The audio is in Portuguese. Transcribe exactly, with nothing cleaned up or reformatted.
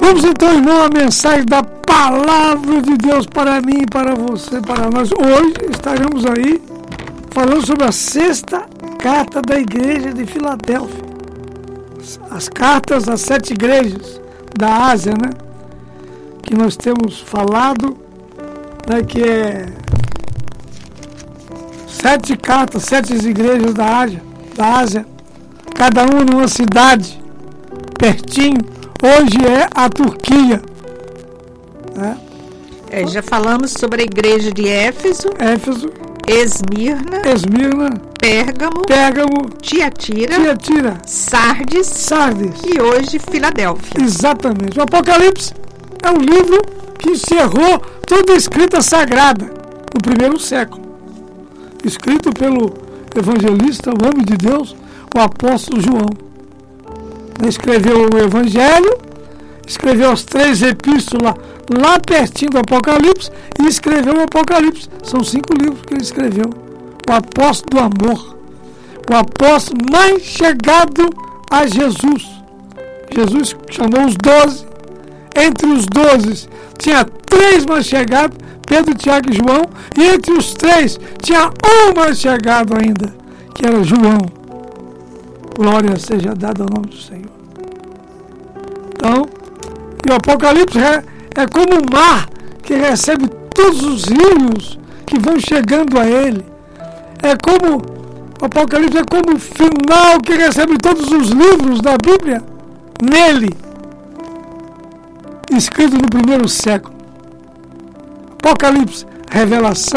Vamos então, irmão, a mensagem da palavra de Deus para mim, para você, para nós. Hoje estaremos aí falando sobre a sexta carta da igreja de Filadélfia. As cartas às sete igrejas da Ásia, né? Que nós temos falado, né? Que é sete cartas, sete igrejas da Ásia, da Ásia, cada uma numa cidade, pertinho. Hoje é a Turquia. Né? É, já falamos sobre a igreja de Éfeso, Éfeso, Esmirna, Esmirna, Pérgamo, Pérgamo, Tiatira, Tiatira, Sardes, Sardes e hoje Filadélfia. Exatamente. O Apocalipse é um livro que encerrou toda a escrita sagrada no primeiro século. Escrito pelo evangelista, o homem de Deus, o apóstolo João. Escreveu o Evangelho, escreveu as três epístolas lá pertinho do Apocalipse e escreveu o Apocalipse. São cinco livros que ele escreveu. O apóstolo do amor, o apóstolo mais chegado a Jesus. Jesus chamou os doze. Entre os doze tinha três mais chegados, Pedro, Tiago e João, e entre os três tinha um mais chegado ainda, que era João. Glória seja dada ao nome do Senhor. Então, e o Apocalipse é, é como um mar que recebe todos os rios que vão chegando a ele. É como, o Apocalipse é como o final que recebe todos os livros da Bíblia nele, escrito no primeiro século. Apocalipse, revelação